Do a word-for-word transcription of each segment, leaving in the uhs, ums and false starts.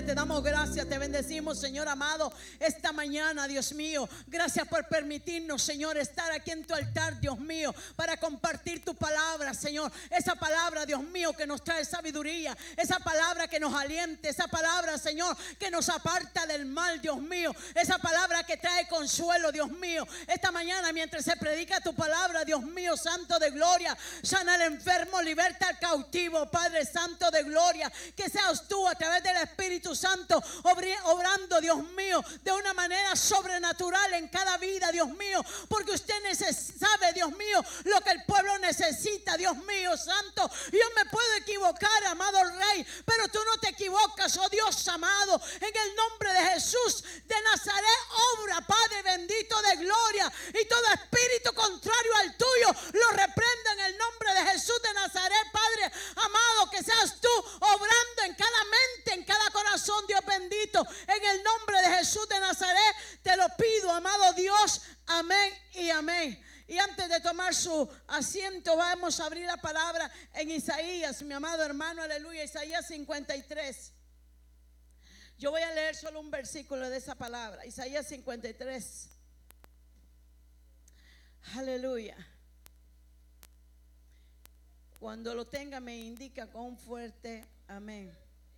te damos gracias, te bendecimos, Señor amado, esta mañana, Dios mío. Gracias por permitirnos, Señor, estar aquí en tu altar, Dios mío, para compartir tu palabra, Señor. Esa palabra, Dios mío, que nos trae sabiduría, esa palabra que nos aliente, esa palabra, Señor, que nos aparta del mal, Dios mío, esa palabra que trae consuelo, Dios mío. Esta mañana, mientras se predica tu palabra, Dios mío, santo de gloria, sana al enfermo, liberta al cautivo, Padre santo de gloria. Que seas tú a través del Espíritu Santo obrando, Dios mío, de una manera sobrenatural en cada vida, Dios mío, porque usted sabe, Dios mío, lo que el pueblo necesita, Dios mío, santo. Yo me puedo equivocar, amado Rey, pero tú no te equivocas, oh Dios amado. En el nombre de Jesús de Nazaret, obra, Padre bendito de gloria, y todo espíritu contrario al tuyo lo reprenda en el nombre de Jesús de Nazaret, Padre amado. Que seas tú obrando en cada mente, en cada corazón, Dios bendito, en el nombre de Jesús de Nazaret te lo pido, amado Dios, amén y amén. Y antes de tomar su asiento, vamos a abrir la palabra en Isaías, mi amado hermano, aleluya, Isaías cincuenta y tres. Yo voy a leer solo un versículo de esa palabra, Isaías cincuenta y tres. Aleluya. Cuando lo tenga me indica con un fuerte amén.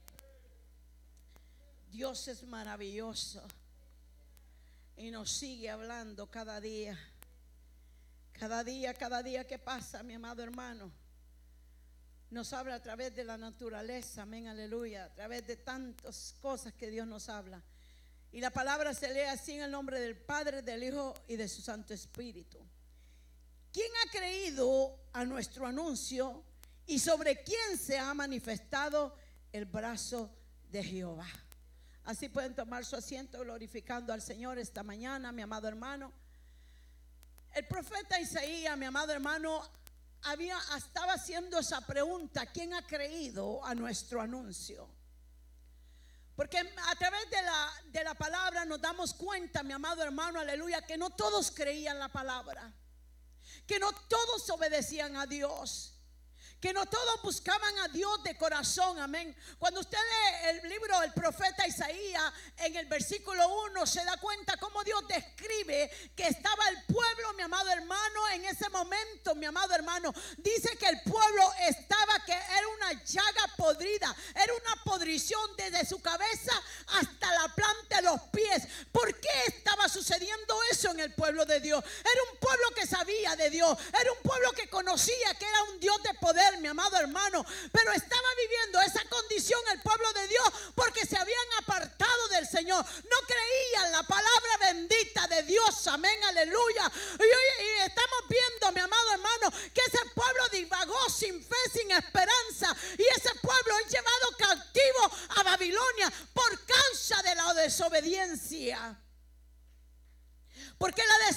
Dios es maravilloso y nos sigue hablando cada día. Cada día, cada día que pasa, mi amado hermano, nos habla a través de la naturaleza, amén, aleluya, a través de tantas cosas que Dios nos habla. Y la palabra se lee así en el nombre del Padre, del Hijo y de su Santo Espíritu. ¿Quién ha creído a nuestro anuncio y sobre quién se ha manifestado el brazo de Jehová? Así pueden tomar su asiento glorificando al Señor esta mañana, mi amado hermano. El profeta Isaías, mi amado hermano, había, estaba haciendo esa pregunta: ¿quién ha creído a nuestro anuncio? Porque a través de la, de la palabra nos damos cuenta, mi amado hermano, aleluya, que no todos creían la palabra, que no todos obedecían a Dios, que no todos buscaban a Dios de corazón, amén. Cuando usted lee el libro del profeta Isaías, en el versículo uno, se da cuenta cómo Dios describe que estaba el pueblo, mi amado hermano, en ese momento, mi amado hermano. Dice que el pueblo estaba, que era una llaga podrida, era una podrición desde su cabeza hasta la planta de los pies. ¿Por qué estaba sucediendo eso en el pueblo de Dios? Era un pueblo que sabía de Dios, era un pueblo que conocía que era un Dios de poder, mi amado hermano, pero estaba viviendo esa condición el pueblo de Dios porque se habían apartado del Señor, no creían la palabra bendita de Dios, amén, aleluya. Y, y estamos viendo, mi amado hermano, que ese pueblo divagó sin fe, sin esperanza, y ese pueblo es llevado cautivo a Babilonia por causa de la desobediencia. Porque la